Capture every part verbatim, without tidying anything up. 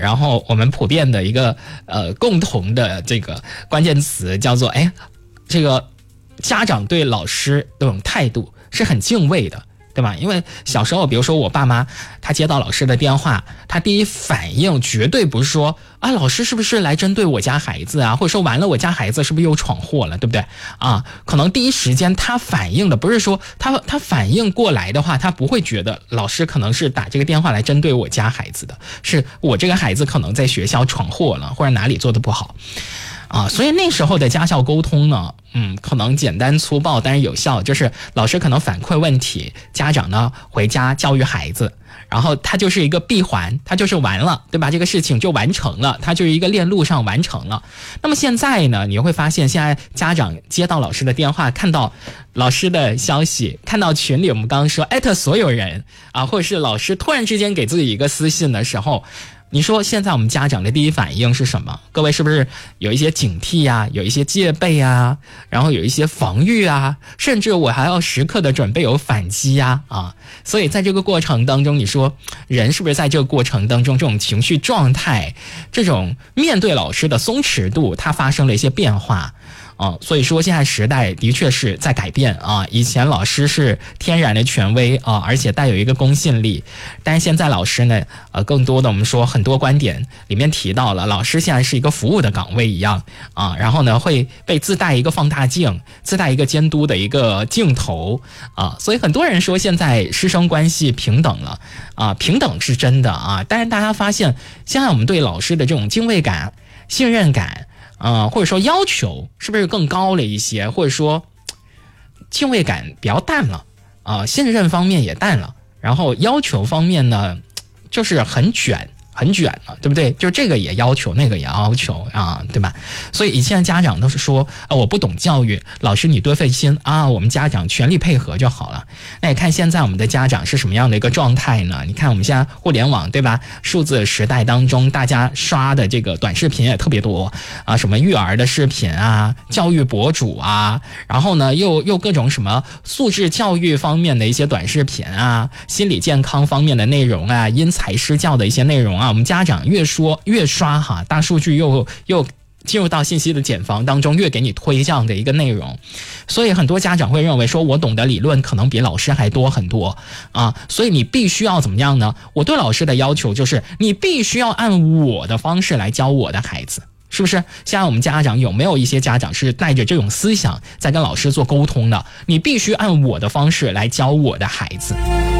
然后我们普遍的一个呃共同的这个关键词叫做哎，这个家长对老师这种态度是很敬畏的，对吧？因为小时候比如说我爸妈他接到老师的电话，他第一反应绝对不是说啊老师是不是来针对我家孩子啊，或者说完了我家孩子是不是又闯祸了，对不对啊？可能第一时间他反应的不是说他他反应过来的话，他不会觉得老师可能是打这个电话来针对我家孩子的，是我这个孩子可能在学校闯祸了，或者哪里做的不好啊，所以那时候的家校沟通呢，嗯，可能简单粗暴，但是有效，就是老师可能反馈问题，家长呢回家教育孩子，然后它就是一个闭环，它就是完了，对吧？这个事情就完成了，它就是一个链路上完成了。那么现在呢，你会发现现在家长接到老师的电话，看到老师的消息，看到群里我们刚刚说艾特所有人啊，或者是老师突然之间给自己一个私信的时候，你说现在我们家长的第一反应是什么？各位是不是有一些警惕啊，有一些戒备啊，然后有一些防御啊，甚至我还要时刻的准备有反击啊啊！所以在这个过程当中，你说人是不是在这个过程当中，这种情绪状态，这种面对老师的松弛度，它发生了一些变化？啊，所以说现在时代的确是在改变啊！以前老师是天然的权威啊，而且带有一个公信力，但是现在老师呢，呃，更多的我们说很多观点里面提到了，老师现在是一个服务的岗位一样啊，然后呢会被自带一个放大镜，自带一个监督的一个镜头啊，所以很多人说现在师生关系平等了啊，平等是真的啊，但是大家发现现在我们对老师的这种敬畏感、信任感。呃，或者说要求是不是更高了一些，或者说敬畏感比较淡了啊、呃，信任方面也淡了，然后要求方面呢，就是很卷。很卷了，对不对？就这个也要求，那个也要求啊，对吧？所以以前家长都是说，啊，我不懂教育，老师你多费心啊，我们家长全力配合就好了。那你看现在我们的家长是什么样的一个状态呢？你看我们现在互联网，对吧？数字时代当中，大家刷的这个短视频也特别多啊，什么育儿的视频啊，教育博主啊，然后呢又又各种什么素质教育方面的一些短视频啊，心理健康方面的内容啊，因材施教的一些内容啊。我们家长越说越刷哈，大数据又又进入到信息的茧房当中，越给你推这样的一个内容，所以很多家长会认为说，我懂得理论可能比老师还多很多啊，所以你必须要怎么样呢？我对老师的要求就是，你必须要按我的方式来教我的孩子。是不是？现在我们家长有没有一些家长是带着这种思想在跟老师做沟通的？你必须按我的方式来教我的孩子。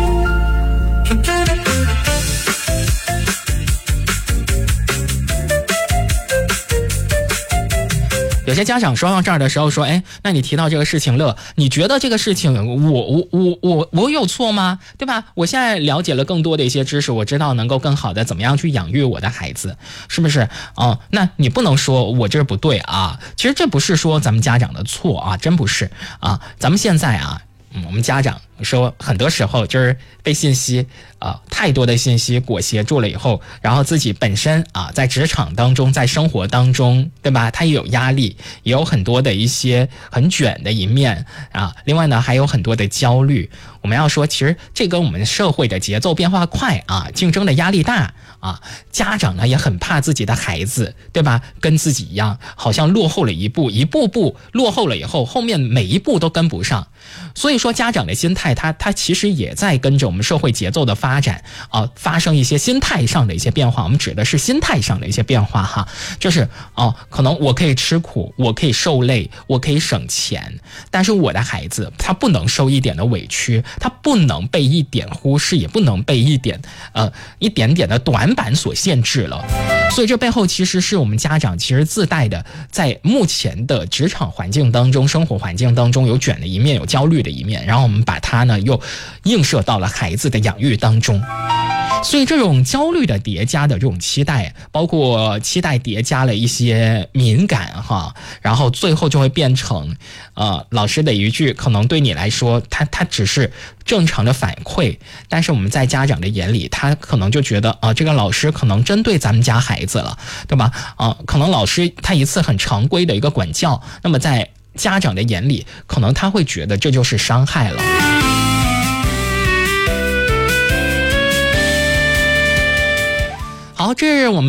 有些家长说到这儿的时候说，哎，那你提到这个事情乐，你觉得这个事情我我我我我有错吗？对吧？我现在了解了更多的一些知识，我知道能够更好的怎么样去养育我的孩子，是不是？哦，那你不能说我这不对啊。其实这不是说咱们家长的错啊，真不是啊。咱们现在啊，嗯，我们家长说很多时候就是被信息啊、呃、太多的信息裹挟住了以后，然后自己本身啊在职场当中，在生活当中，对吧？他也有压力，也有很多的一些很卷的一面啊。另外呢，还有很多的焦虑。我们要说，其实这跟我们社会的节奏变化快啊，竞争的压力大啊，家长呢也很怕自己的孩子，对吧？跟自己一样，好像落后了一步，一步步落后了以后，后面每一步都跟不上。所以说，家长的心态，他他其实也在跟着我们社会节奏的发展啊，发生一些心态上的一些变化。我们指的是心态上的一些变化哈，就是哦、啊，可能我可以吃苦，我可以受累，我可以省钱，但是我的孩子他不能受一点的委屈。他不能被一点忽视，也不能被一点呃一点点的短板所限制了。所以这背后其实是我们家长其实自带的，在目前的职场环境当中、生活环境当中有卷的一面，有焦虑的一面，然后我们把它呢又映射到了孩子的养育当中。所以这种焦虑的叠加的这种期待，包括期待叠加了一些敏感哈，然后最后就会变成呃老师的一句可能对你来说他他只是正常的反馈，但是我们在家长的眼里，他可能就觉得啊、呃、这个老师可能针对咱们家孩子了，对吧？啊、呃、可能老师他一次很常规的一个管教，那么在家长的眼里，可能他会觉得这就是伤害了。好，这是我们